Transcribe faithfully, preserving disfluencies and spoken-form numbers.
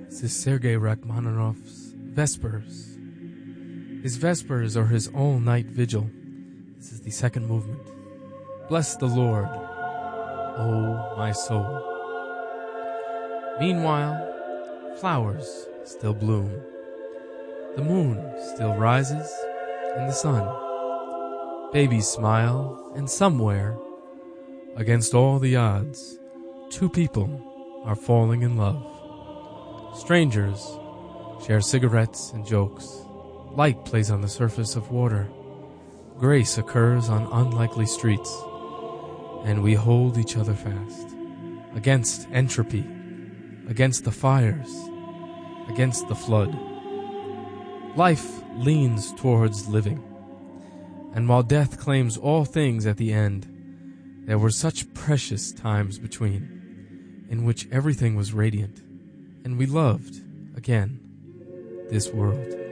This is Sergei Rachmaninoff's Vespers. His Vespers are his all-night vigil. This is the second movement. Bless the Lord, O my soul. Meanwhile, flowers still bloom. The moon still rises, and the sun. Babies smile, and somewhere, against all the odds, two people are falling in love. Strangers share cigarettes and jokes. Light plays on the surface of water. Grace occurs on unlikely streets. And we hold each other fast. Against entropy. Against the fires. Against the flood. Life leans towards living. And while death claims all things at the end, there were such precious times between, in which everything was radiant. And we loved, again, this world.